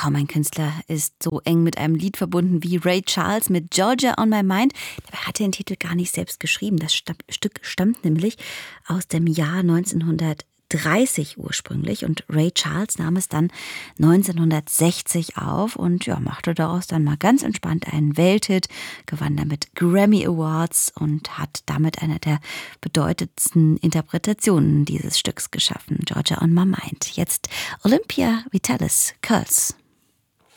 kaum ein Künstler ist so eng mit einem Lied verbunden wie Ray Charles mit Georgia on My Mind. Dabei hat er den Titel gar nicht selbst geschrieben. Das Stück stammt nämlich aus dem Jahr 1930 ursprünglich und Ray Charles nahm es dann 1960 auf und machte daraus dann mal ganz entspannt einen Welthit, gewann damit Grammy Awards und hat damit eine der bedeutendsten Interpretationen dieses Stücks geschaffen, Georgia on My Mind. Jetzt Olympia Vitalis, Curls.